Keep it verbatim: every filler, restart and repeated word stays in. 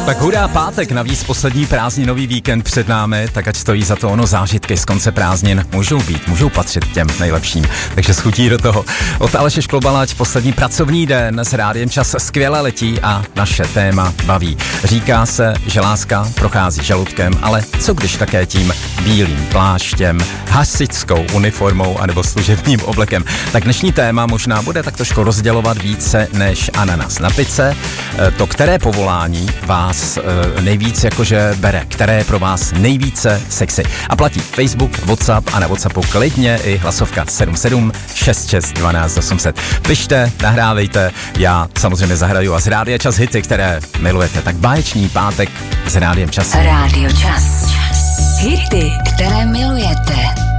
Tak hurá, pátek, navíc poslední prázdninový víkend před námi, tak ať stojí za to ono, zážitky z konce prázdnin můžou být, můžou patřit těm nejlepším, takže schutí do toho. Od Aleše Šklobala, poslední pracovní den s Rádiem Čas skvěle letí a naše téma baví. Říká se, že láska prochází žaludkem, ale co když také tím bílým pláštěm, hasičskou uniformou anebo služebním oblekem. Tak dnešní téma možná bude tak trošku rozdělovat více než ananas na pice. To, které povolání vás nejvíc jakože bere, které je pro vás nejvíce sexy. A platí Facebook, WhatsApp a na WhatsAppu klidně i hlasovka sedm sedm šest šest dvanáct osm set. Pište, nahrávejte, já samozřejmě zahraju a z Rádia Čas hity, které milujete. Tak báječný pátek s Rádiem Čas. Rádio Čas. Hity, které milujete.